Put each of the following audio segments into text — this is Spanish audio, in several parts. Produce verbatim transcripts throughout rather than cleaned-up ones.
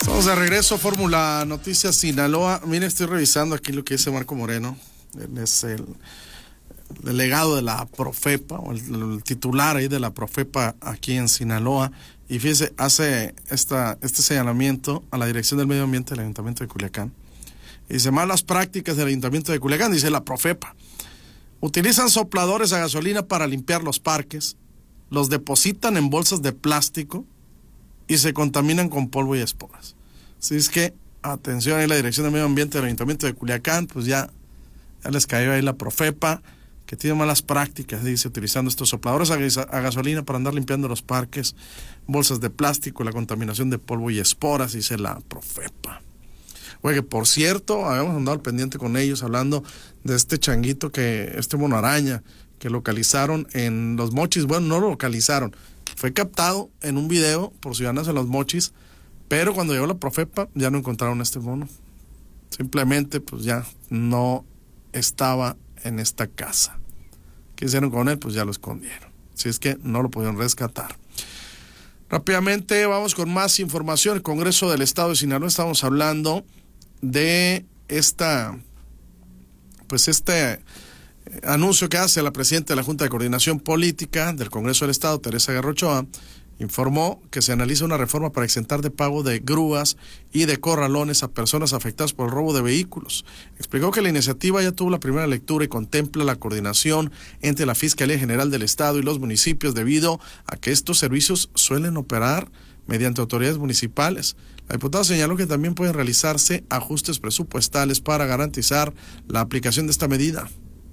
Estamos de regreso, Fórmula Noticias Sinaloa. Mire, estoy revisando aquí lo que dice Marco Moreno. Él es el delegado de la Profepa, o el, el titular ahí de la Profepa aquí en Sinaloa. Y fíjese, hace esta, este señalamiento a la Dirección del Medio Ambiente del Ayuntamiento de Culiacán. Y dice, malas prácticas del Ayuntamiento de Culiacán, dice la Profepa. Utilizan sopladores a gasolina para limpiar los parques, los depositan en bolsas de plástico y se contaminan con polvo y esporas. Así es que, atención, ahí la Dirección del Medio Ambiente del Ayuntamiento de Culiacán, pues ya, ya les cayó ahí la Profepa, que tiene malas prácticas, dice, utilizando estos sopladores a, a gasolina para andar limpiando los parques, bolsas de plástico, la contaminación de polvo y esporas, dice la Profepa. Oye, por cierto, habíamos andado al pendiente con ellos hablando de este changuito, que este mono araña, que localizaron en Los Mochis. Bueno, no lo localizaron, fue captado en un video por ciudadanos en Los Mochis, pero cuando llegó la Profepa ya no encontraron a este mono. Simplemente pues ya no estaba en esta casa. ¿Qué hicieron con él? Pues ya lo escondieron. Así es que no lo pudieron rescatar. Rápidamente vamos con más información. El Congreso del Estado de Sinaloa, estamos hablando de esta, pues este anuncio que hace la presidenta de la Junta de Coordinación Política del Congreso del Estado, Teresa Guerra Ochoa. Informó que se analiza una reforma para exentar de pago de grúas y de corralones a personas afectadas por el robo de vehículos. Explicó que la iniciativa ya tuvo la primera lectura y contempla la coordinación entre la Fiscalía General del Estado y los municipios, debido a que estos servicios suelen operar mediante autoridades municipales. La diputada señaló que también pueden realizarse ajustes presupuestales para garantizar la aplicación de esta medida.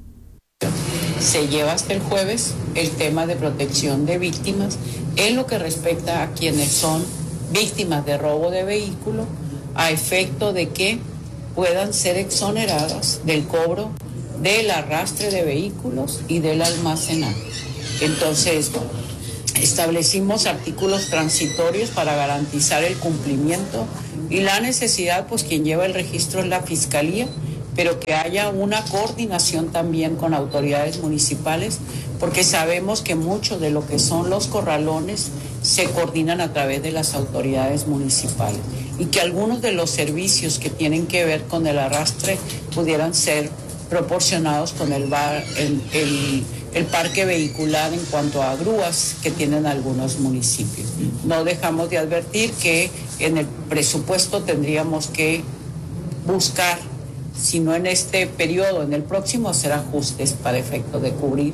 Se lleva hasta el jueves el tema de protección de víctimas en lo que respecta a quienes son víctimas de robo de vehículo, a efecto de que puedan ser exoneradas del cobro del arrastre de vehículos y del almacenaje. Entonces, establecimos artículos transitorios para garantizar el cumplimiento y la necesidad, pues quien lleva el registro es la Fiscalía, pero que haya una coordinación también con autoridades municipales, porque sabemos que mucho de lo que son los corralones se coordinan a través de las autoridades municipales y que algunos de los servicios que tienen que ver con el arrastre pudieran ser proporcionados con el, bar, el, el, el parque vehicular en cuanto a grúas que tienen algunos municipios. No dejamos de advertir que en el presupuesto tendríamos que buscar, si no en este periodo, en el próximo, hacer ajustes para efecto de cubrir.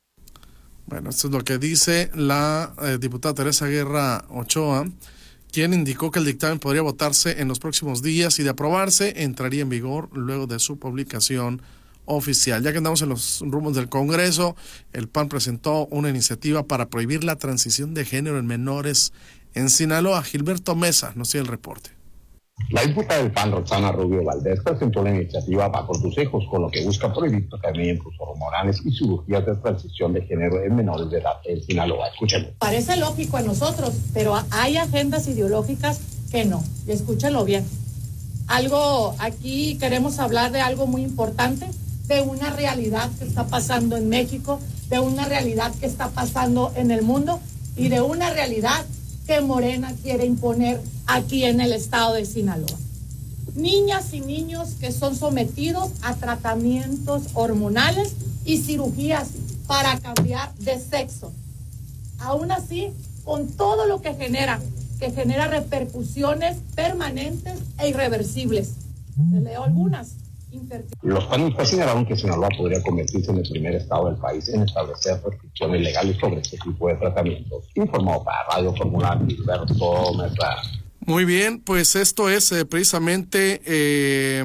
Bueno, esto es lo que dice la eh, diputada Teresa Guerra Ochoa, quien indicó que el dictamen podría votarse en los próximos días y, de aprobarse, entraría en vigor luego de su publicación oficial. Ya que andamos en los rumos del Congreso, el P A N presentó una iniciativa para prohibir la transición de género en menores en Sinaloa. Gilberto Mesa nos tiene el reporte. La diputada del P A N, Roxana Rubio Valdés, presentó la iniciativa Va por tus hijos, con lo que busca prohibir tratamientos hormonales y cirugías de transición de género en menores de edad en Sinaloa. Escúchenlo. Parece lógico a nosotros, pero hay agendas ideológicas que no. Y escúchenlo bien. Algo, aquí queremos hablar de algo muy importante, de una realidad que está pasando en México, de una realidad que está pasando en el mundo y de una realidad que Morena quiere imponer aquí en el estado de Sinaloa. Niñas y niños que son sometidos a tratamientos hormonales y cirugías para cambiar de sexo. Aún así, con todo lo que genera, que genera repercusiones permanentes e irreversibles. Les leo algunas. Los panistas señalaron que Sinaloa podría convertirse en el primer estado del país en establecer restricciones legales sobre este tipo de tratamientos. Informó para Radio Fórmula Gilberto Mesa. Muy bien, pues esto es eh, precisamente eh,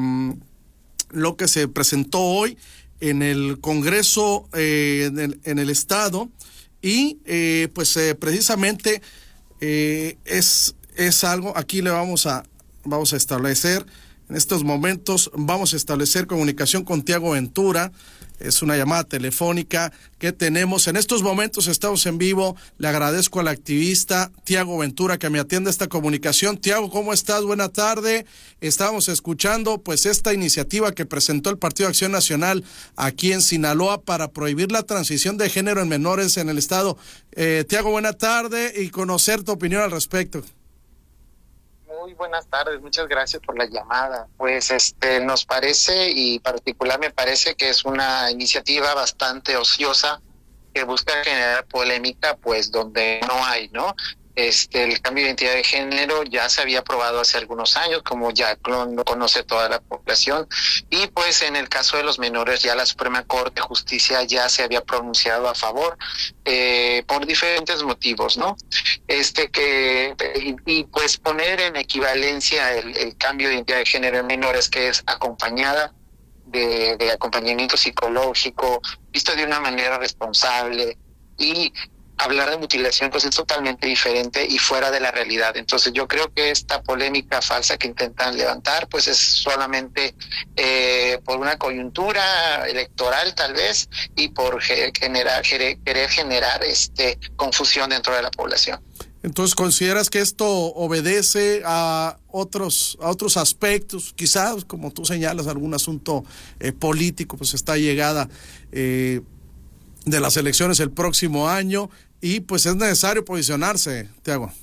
lo que se presentó hoy en el Congreso eh, en, el, en el estado y eh, pues eh, precisamente eh, es es algo, aquí le vamos a vamos a establecer. En estos momentos vamos a establecer comunicación con Tiago Ventura. Es una llamada telefónica que tenemos. En estos momentos estamos en vivo. Le agradezco al activista Tiago Ventura que me atienda esta comunicación. Tiago, ¿cómo estás? Buena tarde. Estábamos escuchando pues esta iniciativa que presentó el Partido Acción Nacional aquí en Sinaloa para prohibir la transición de género en menores en el estado. Eh, Tiago, buena tarde y conocer tu opinión al respecto. Muy muy buenas tardes, muchas gracias por la llamada. Pues este nos parece, y particular me parece que es una iniciativa bastante ociosa que busca generar polémica pues donde no hay, ¿no? Este, el cambio de identidad de género ya se había aprobado hace algunos años, como ya lo conoce toda la población, y pues en el caso de los menores ya la Suprema Corte de Justicia ya se había pronunciado a favor eh, por diferentes motivos, ¿no? Este que y, y pues poner en equivalencia el, el cambio de identidad de género en menores, que es acompañada de, de acompañamiento psicológico, visto de una manera responsable, y hablar de mutilación pues es totalmente diferente y fuera de la realidad. Entonces yo creo que esta polémica falsa que intentan levantar pues es solamente eh, por una coyuntura electoral tal vez, y por generar querer generar este confusión dentro de la población. Entonces, ¿consideras que esto obedece a otros a otros aspectos? Quizás, como tú señalas, algún asunto eh, político, pues está llegada eh, de las elecciones el próximo año, y pues es necesario posicionarse, Tiago.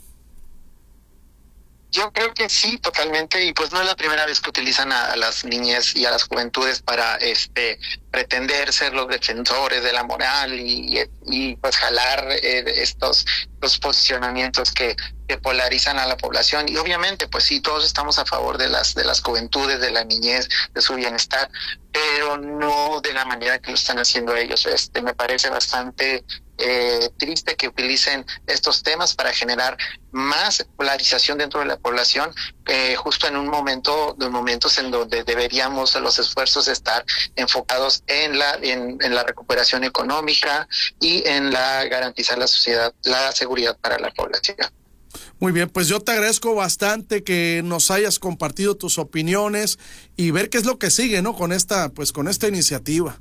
Yo creo que sí, totalmente, y pues no es la primera vez que utilizan a, a las niñas y a las juventudes para este pretender ser los defensores de la moral y, y pues jalar eh, estos los posicionamientos que, que polarizan a la población. Y obviamente pues sí, todos estamos a favor de las de las juventudes, de la niñez, de su bienestar, pero no de la manera que lo están haciendo ellos. Este me parece bastante Eh, triste que utilicen estos temas para generar más polarización dentro de la población, eh, justo en un momento, de momentos en donde deberíamos los esfuerzos estar enfocados en la en, en la recuperación económica y en la garantizar la sociedad, la seguridad para la población. Muy bien, pues yo te agradezco bastante que nos hayas compartido tus opiniones y ver qué es lo que sigue, ¿no? Con esta, pues con esta iniciativa.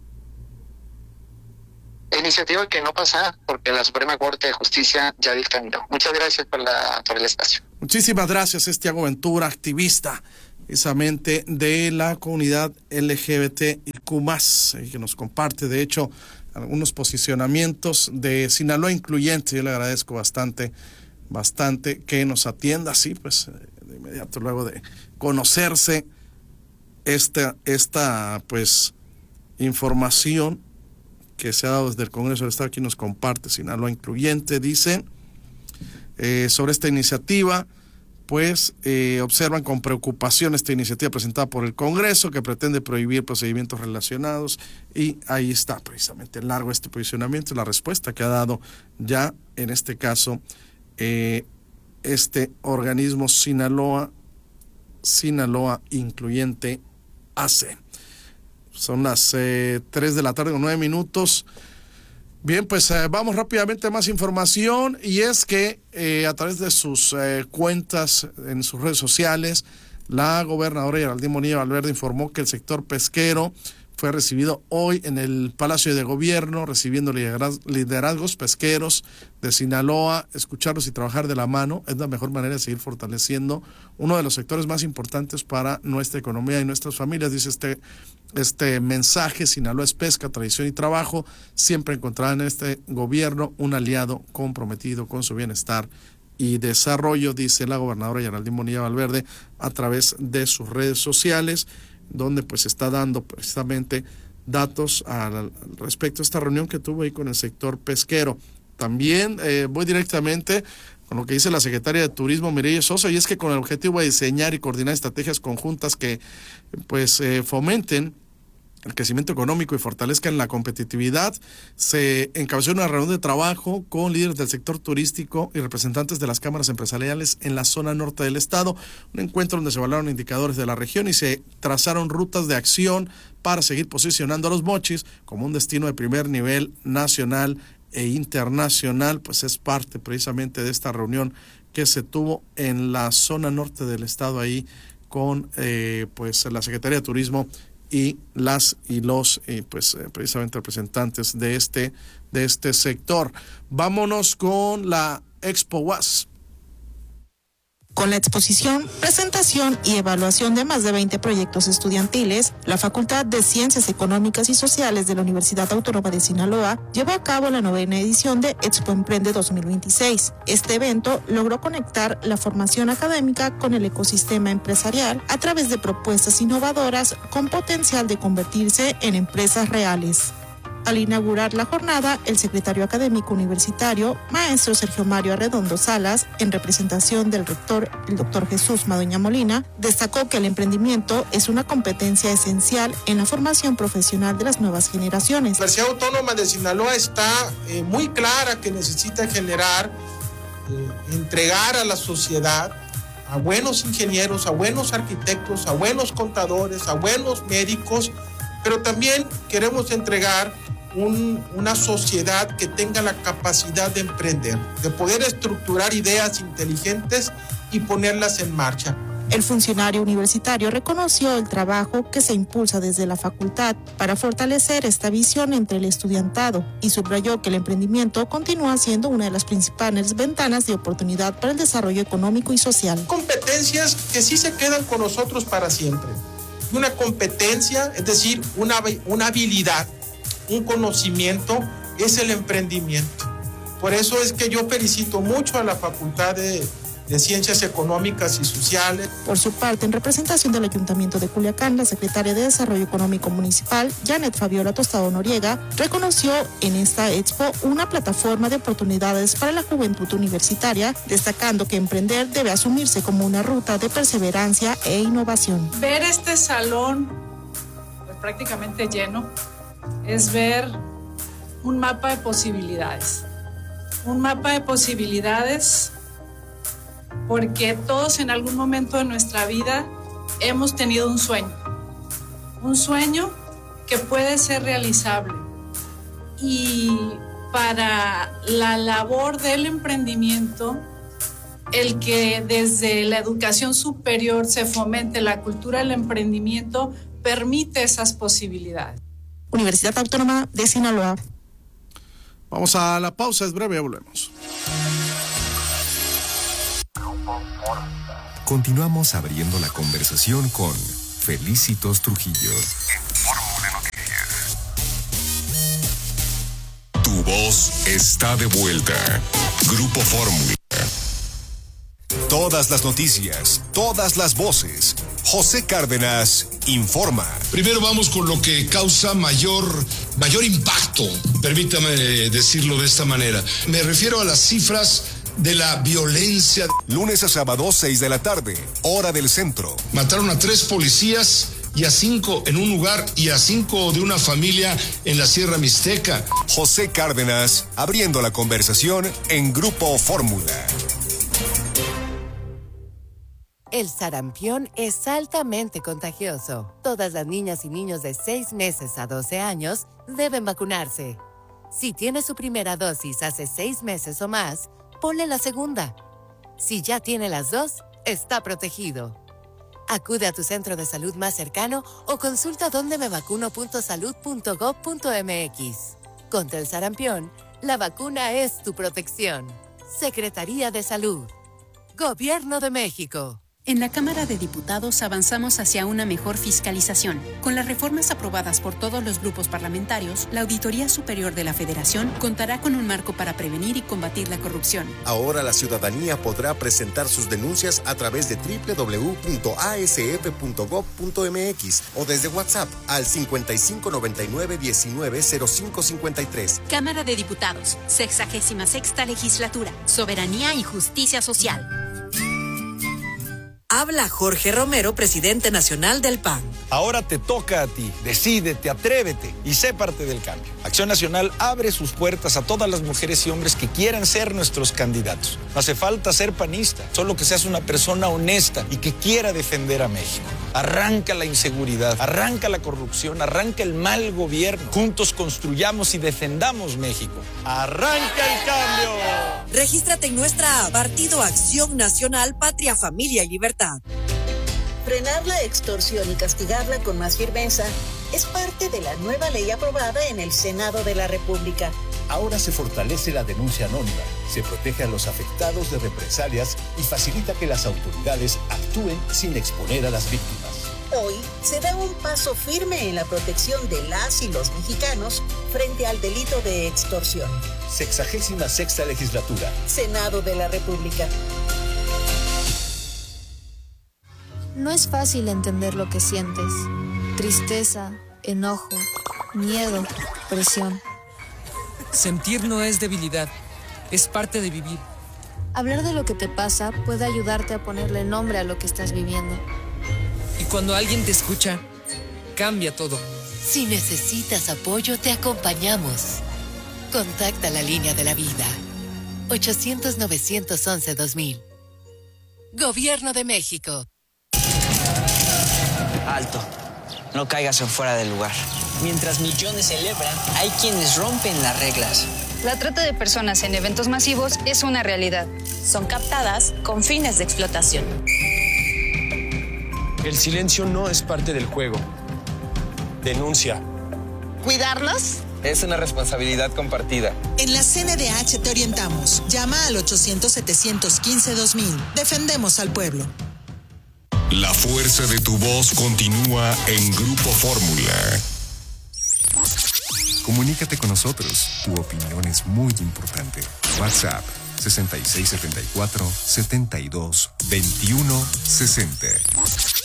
Iniciativa que no pasa porque la Suprema Corte de Justicia ya dictaminó. Muchas gracias por la por el espacio. Muchísimas gracias, es Tiago Ventura, activista precisamente de la comunidad L G B T I Q más, eh, que nos comparte de hecho algunos posicionamientos de Sinaloa Incluyente. Yo le agradezco bastante, bastante que nos atienda así, pues de inmediato luego de conocerse esta, esta pues información que se ha dado desde el Congreso del Estado. Aquí nos comparte Sinaloa Incluyente, dice eh, sobre esta iniciativa, pues eh, observan con preocupación esta iniciativa presentada por el Congreso que pretende prohibir procedimientos relacionados, y ahí está precisamente largo este posicionamiento, la respuesta que ha dado ya en este caso eh, este organismo Sinaloa, Sinaloa Incluyente A C. Son las eh, tres de la tarde con nueve minutos. Bien, pues eh, vamos rápidamente a más información, y es que eh, a través de sus eh, cuentas en sus redes sociales, la gobernadora Geraldine Bonilla Valverde informó que el sector pesquero fue recibido hoy en el Palacio de Gobierno, recibiendo liderazgos pesqueros de Sinaloa. Escucharlos y trabajar de la mano es la mejor manera de seguir fortaleciendo uno de los sectores más importantes para nuestra economía y nuestras familias, dice este, este mensaje. Sinaloa es pesca, tradición y trabajo. Siempre encontrarán en este gobierno un aliado comprometido con su bienestar y desarrollo, dice la gobernadora Geraldine Bonilla Valverde a través de sus redes sociales, donde pues está dando precisamente datos al respecto a esta reunión que tuvo ahí con el sector pesquero. También eh, voy directamente con lo que dice la secretaria de Turismo, Mireya Sosa, y es que con el objetivo de diseñar y coordinar estrategias conjuntas que pues eh, fomenten el crecimiento económico y fortalezcan la competitividad, se encabezó una reunión de trabajo con líderes del sector turístico y representantes de las cámaras empresariales en la zona norte del estado, un encuentro donde se evaluaron indicadores de la región y se trazaron rutas de acción para seguir posicionando a Los Mochis como un destino de primer nivel nacional e internacional. Pues es parte precisamente de esta reunión que se tuvo en la zona norte del estado, ahí con eh, pues la Secretaría de Turismo y las y los eh, pues eh, precisamente representantes de este de este sector. Vámonos con la Expo U A S. Con la exposición, presentación y evaluación de más de veinte proyectos estudiantiles, la Facultad de Ciencias Económicas y Sociales de la Universidad Autónoma de Sinaloa llevó a cabo la novena edición de Expo Emprende dos mil veintiséis. Este evento logró conectar la formación académica con el ecosistema empresarial a través de propuestas innovadoras con potencial de convertirse en empresas reales. Al inaugurar la jornada, el secretario académico universitario, maestro Sergio Mario Arredondo Salas, en representación del rector, el doctor Jesús Madueña Molina, destacó que el emprendimiento es una competencia esencial en la formación profesional de las nuevas generaciones. La Universidad Autónoma de Sinaloa está eh, muy clara que necesita generar, eh, entregar a la sociedad a buenos ingenieros, a buenos arquitectos, a buenos contadores, a buenos médicos, pero también queremos entregar Un, una sociedad que tenga la capacidad de emprender, de poder estructurar ideas inteligentes y ponerlas en marcha. El funcionario universitario reconoció el trabajo que se impulsa desde la facultad para fortalecer esta visión entre el estudiantado y subrayó que el emprendimiento continúa siendo una de las principales ventanas de oportunidad para el desarrollo económico y social. Competencias que sí se quedan con nosotros para siempre. Una competencia, es decir, una, una habilidad, un conocimiento, es el emprendimiento. Por eso es que yo felicito mucho a la Facultad de, de Ciencias Económicas y Sociales. Por su parte, en representación del Ayuntamiento de Culiacán, la secretaria de Desarrollo Económico Municipal, Janet Fabiola Tostado Noriega, reconoció en esta expo una plataforma de oportunidades para la juventud universitaria, destacando que emprender debe asumirse como una ruta de perseverancia e innovación. Ver este salón pues, prácticamente lleno es ver un mapa de posibilidades, un mapa de posibilidades porque todos en algún momento de nuestra vida hemos tenido un sueño, un sueño que puede ser realizable y para la labor del emprendimiento, el que desde la educación superior se fomente la cultura del emprendimiento permite esas posibilidades. Universidad Autónoma de Sinaloa. Vamos a la pausa, es breve, volvemos. Continuamos abriendo la conversación con Felicitos Trujillo. Fórmula Noticias. Tu voz está de vuelta. Grupo Fórmula. Todas las noticias, todas las voces. José Cárdenas informa. Primero vamos con lo que causa mayor, mayor impacto, permítame decirlo de esta manera. Me refiero a las cifras de la violencia. Lunes a sábado, seis de la tarde, hora del centro. Mataron a tres policías y a cinco en un lugar y a cinco de una familia en la Sierra Mixteca. José Cárdenas, abriendo la conversación en Grupo Fórmula. El sarampión es altamente contagioso. Todas las niñas y niños de seis meses a doce años deben vacunarse. Si tiene su primera dosis hace seis meses o más, ponle la segunda. Si ya tiene las dos, está protegido. Acude a tu centro de salud más cercano o consulta donde me vacuno punto salud punto gob punto mx. Contra el sarampión, la vacuna es tu protección. Secretaría de Salud. Gobierno de México. En la Cámara de Diputados avanzamos hacia una mejor fiscalización. Con las reformas aprobadas por todos los grupos parlamentarios, la Auditoría Superior de la Federación contará con un marco para prevenir y combatir la corrupción. Ahora la ciudadanía podrá presentar sus denuncias a través de doble u doble u doble u punto a s f punto gob punto m x o desde WhatsApp al cincuenta y cinco noventa y nueve diecinueve cero cinco cincuenta y tres. Cámara de Diputados, sexagésima sexta legislatura, Soberanía y Justicia Social. Habla Jorge Romero, presidente nacional del P A N. Ahora te toca a ti. Decídete, atrévete y sé parte del cambio. Acción Nacional abre sus puertas a todas las mujeres y hombres que quieran ser nuestros candidatos. No hace falta ser panista, solo que seas una persona honesta y que quiera defender a México. Arranca la inseguridad, arranca la corrupción, arranca el mal gobierno. Juntos construyamos y defendamos México. ¡Arranca el cambio! Regístrate en nuestra app Partido Acción Nacional, Patria, Familia y Libertad. Frenar la extorsión y castigarla con más firmeza es parte de la nueva ley aprobada en el Senado de la República. Ahora se fortalece la denuncia anónima, se protege a los afectados de represalias y facilita que las autoridades actúen sin exponer a las víctimas. Hoy se da un paso firme en la protección de las y los mexicanos frente al delito de extorsión. Sexagésima sexta legislatura. Senado de la República. No es fácil entender lo que sientes. Tristeza, enojo, miedo, presión. Sentir no es debilidad, es parte de vivir. Hablar de lo que te pasa puede ayudarte a ponerle nombre a lo que estás viviendo. Y cuando alguien te escucha, cambia todo. Si necesitas apoyo, te acompañamos. Contacta la línea de la vida. ochocientos, novecientos once, dos mil. Gobierno de México. Alto. No caigas en fuera del lugar. Mientras millones celebran, hay quienes rompen las reglas. La trata de personas en eventos masivos es una realidad. Son captadas con fines de explotación. El silencio no es parte del juego. Denuncia. ¿Cuidarnos? Es una responsabilidad compartida. En la C N D H te orientamos. Llama al ochocientos, setecientos quince, dos mil. Defendemos al pueblo. La fuerza de tu voz continúa en Grupo Fórmula. Comunícate con nosotros. Tu opinión es muy importante. WhatsApp sesenta y seis setenta y cuatro setenta y dos veintiuno sesenta.